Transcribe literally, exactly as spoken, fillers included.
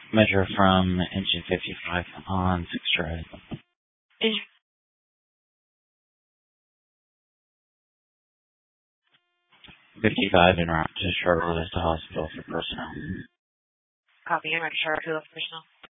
Measure from engine fifty-five on six Drive. Engine fifty-five en route to Charlotte to hospital for personnel. copy. En route to Charlotte for personnel.